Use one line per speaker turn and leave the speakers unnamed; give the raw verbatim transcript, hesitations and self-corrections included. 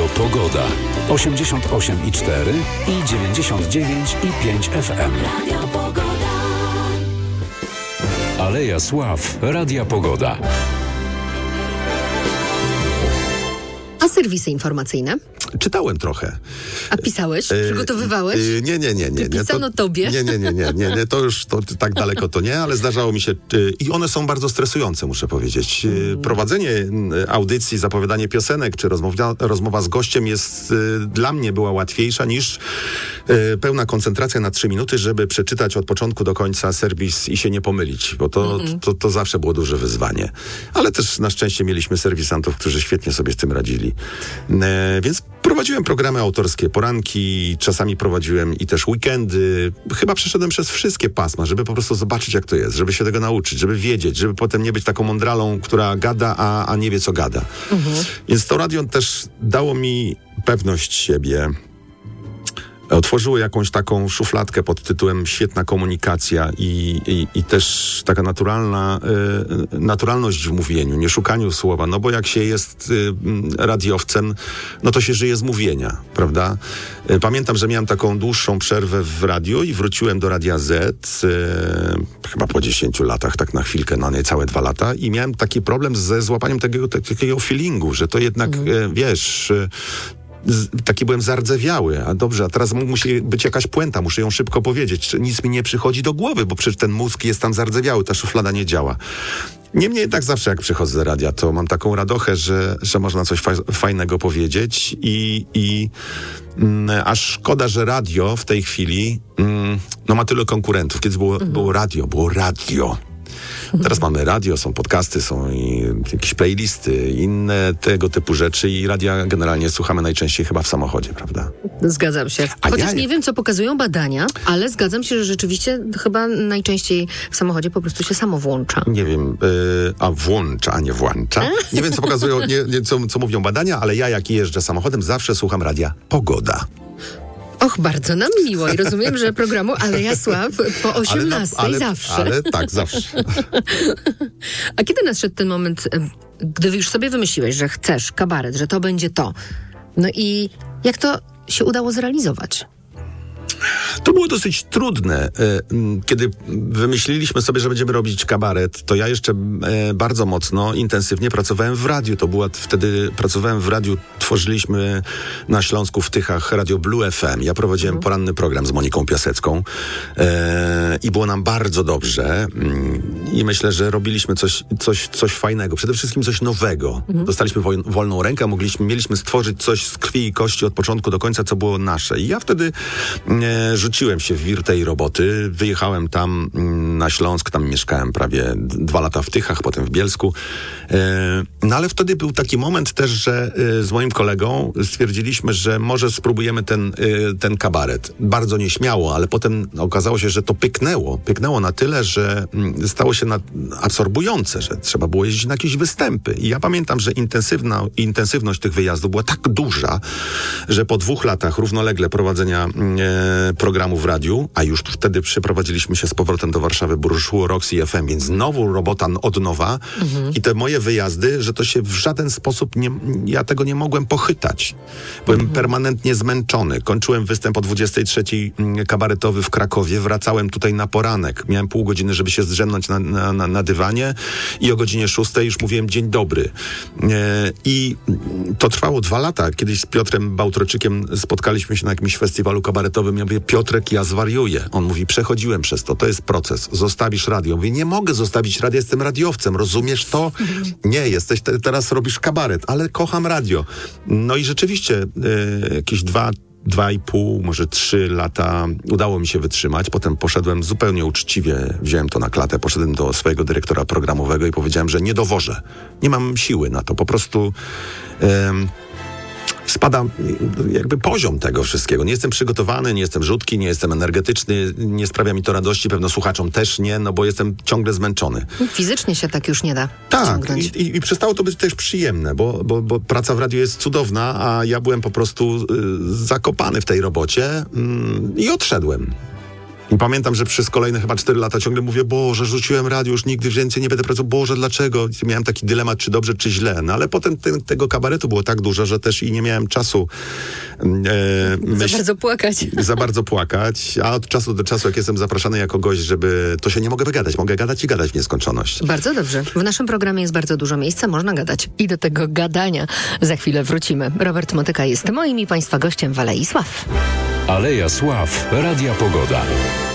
Radio Pogoda. osiemdziesiąt osiem i cztery i dziewięćdziesiąt dziewięć i pięć F M. Radio Pogoda. Aleja Sław. Radia Pogoda.
A serwisy informacyjne?
Czytałem trochę.
A pisałeś? Przygotowywałeś?
E, nie, nie, nie. nie,
nie. Pisano
to,
tobie?
Nie, nie, nie, nie, nie, nie. To już to, tak daleko to nie, ale zdarzało mi się i one są bardzo stresujące, muszę powiedzieć. Mm. Prowadzenie audycji, zapowiadanie piosenek, czy rozmowa, rozmowa z gościem jest dla mnie była łatwiejsza niż pełna koncentracja na trzy minuty, żeby przeczytać od początku do końca serwis i się nie pomylić, bo to, mm. to, to zawsze było duże wyzwanie. Ale też na szczęście mieliśmy serwisantów, którzy świetnie sobie z tym radzili. E, więc prowadziłem programy autorskie, poranki, czasami prowadziłem i też weekendy. Chyba przeszedłem przez wszystkie pasma, żeby po prostu zobaczyć, jak to jest, żeby się tego nauczyć, żeby wiedzieć, żeby potem nie być taką mądralą, która gada, a, a nie wie, co gada. Mhm. Więc to radio też dało mi pewność siebie. Otworzyło jakąś taką szufladkę pod tytułem świetna komunikacja i, i, i też taka naturalna y, naturalność w mówieniu, nie szukaniu słowa, no bo jak się jest y, radiowcem, no to się żyje z mówienia, prawda? Y, pamiętam, że miałem taką dłuższą przerwę w radiu i wróciłem do Radia Z y, chyba po dziesięciu latach, tak na chwilkę, na niecałe dwa lata i miałem taki problem ze złapaniem takiego, takiego feelingu, że to jednak, mhm. y, wiesz... Y, taki byłem zardzewiały, a dobrze, a teraz musi być jakaś puenta, muszę ją szybko powiedzieć. Nic mi nie przychodzi do głowy, bo przecież ten mózg jest tam zardzewiały, ta szuflada nie działa. Niemniej tak zawsze jak przychodzę do radia, to mam taką radochę, że, że można coś fa- fajnego powiedzieć i, i mm, aż szkoda, że radio w tej chwili mm, no ma tyle konkurentów. Kiedyś było, mhm. było radio, było radio. Teraz mamy radio, są podcasty, są i jakieś playlisty, inne tego typu rzeczy i radia generalnie słuchamy najczęściej chyba w samochodzie, prawda?
Zgadzam się.
A
Chociaż
ja...
nie wiem, co pokazują badania, ale zgadzam się, że rzeczywiście chyba najczęściej w samochodzie po prostu się samo włącza.
Nie wiem, yy, a włącza, a nie włącza. Nie wiem, co pokazują, nie, nie, co, co mówią badania, ale ja jak jeżdżę samochodem, zawsze słucham radia Pogoda.
Och, bardzo nam miło i rozumiem, że programu Aleja Sław po osiemnastej ale, ale, zawsze.
Ale tak, zawsze.
A kiedy nadszedł ten moment, gdy już sobie wymyśliłeś, że chcesz kabaret, że to będzie to, no i jak to się udało zrealizować?
To było dosyć trudne. Kiedy wymyśliliśmy sobie, że będziemy robić kabaret, to ja jeszcze bardzo mocno, intensywnie pracowałem w radiu. To była wtedy, pracowałem w radiu, tworzyliśmy na Śląsku w Tychach Radio Blue F M. Ja prowadziłem mhm. poranny program z Moniką Piasecką i było nam bardzo dobrze i myślę, że robiliśmy coś, coś, coś fajnego. Przede wszystkim coś nowego. Mhm. Dostaliśmy wol, wolną rękę, mogliśmy, mieliśmy stworzyć coś z krwi i kości od początku do końca, co było nasze. I ja wtedy E, rzuciłem się w wir tej roboty, wyjechałem tam m, na Śląsk, tam mieszkałem prawie dwa lata w Tychach, potem w Bielsku. E, no ale wtedy był taki moment też, że e, z moim kolegą stwierdziliśmy, że może spróbujemy ten, e, ten kabaret. Bardzo nieśmiało, ale potem okazało się, że to pyknęło. Pyknęło na tyle, że m, stało się na, absorbujące, że trzeba było jeździć na jakieś występy. I ja pamiętam, że intensywna, intensywność tych wyjazdów była tak duża, że po dwóch latach równolegle prowadzenia e, programu w radiu, a już wtedy przeprowadziliśmy się z powrotem do Warszawy, bo ruszyło Roxy F M, więc znowu robota od nowa mhm. i te moje wyjazdy, że to się w żaden sposób nie, ja tego nie mogłem pochytać. Byłem mhm. permanentnie zmęczony. Kończyłem występ o dwudziestej trzeciej kabaretowy w Krakowie, wracałem tutaj na poranek. Miałem pół godziny, żeby się zdrzemnąć na, na, na, na dywanie i o godzinie szóstej już mówiłem dzień dobry. E, I to trwało dwa lata. Kiedyś z Piotrem Bałtroczykiem spotkaliśmy się na jakimś festiwalu kabaretowym. Ja mówię, Piotrek, ja zwariuję. On mówi, przechodziłem przez to, to jest proces. Zostawisz radio. Mówię, nie mogę zostawić radia, jestem radiowcem, rozumiesz to? Nie, jesteś, te, teraz robisz kabaret, ale kocham radio. No i rzeczywiście e, jakieś dwa, dwa i pół, może trzy lata udało mi się wytrzymać. Potem poszedłem zupełnie uczciwie, wziąłem to na klatę, poszedłem do swojego dyrektora programowego i powiedziałem, że nie dowożę. Nie mam siły na to. Po prostu e, spada jakby poziom tego wszystkiego. Nie jestem przygotowany, nie jestem rzutki, nie jestem energetyczny, nie sprawia mi to radości, pewno słuchaczom też nie, no bo jestem ciągle zmęczony.
Fizycznie się tak już nie da
Tak, i, i, i przestało to być też przyjemne, bo, bo, bo praca w radiu jest cudowna, a ja byłem po prostu y, zakopany w tej robocie y, i odszedłem. I pamiętam, że przez kolejne chyba cztery lata ciągle mówię, Boże, rzuciłem radio, już nigdy więcej nie będę pracował. Boże, dlaczego? I miałem taki dylemat, czy dobrze, czy źle. No ale potem te, tego kabaretu było tak dużo, że też i nie miałem czasu e,
Za
myśl,
bardzo płakać.
za bardzo płakać. A od czasu do czasu, jak jestem zapraszany jako gość, żeby... To się nie mogę wygadać. Mogę gadać i gadać w nieskończoność.
Bardzo dobrze. W naszym programie jest bardzo dużo miejsca, można gadać. I do tego gadania za chwilę wrócimy. Robert Motyka jest moim i Państwa gościem w Alei Sław.
Aleja Sław. Radia Pogoda.